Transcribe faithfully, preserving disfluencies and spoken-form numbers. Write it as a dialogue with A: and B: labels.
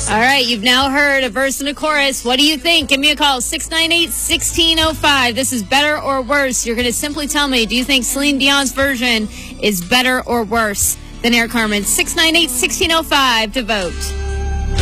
A: All right, you've now heard a verse and a chorus. What do you think? Give me a call, six nine eight, one six zero five. This is better or worse. You're going to simply tell me, do you think Celine Dion's version is better or worse than Eric Carmen's? six nine eight, one six zero five to vote.